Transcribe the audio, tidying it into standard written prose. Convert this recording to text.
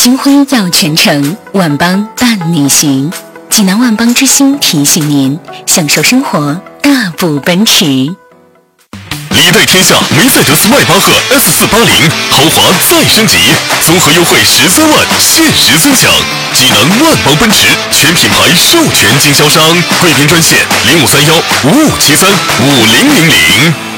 星辉耀全城，万邦伴你行。济南万邦之星提醒您，享受生活，大步奔驰。 历代天下梅赛德斯迈巴赫 S480豪华再升级，综合优惠13万，限时尊享。济南万邦奔驰全品牌授权经销商，贵宾专线053155735000。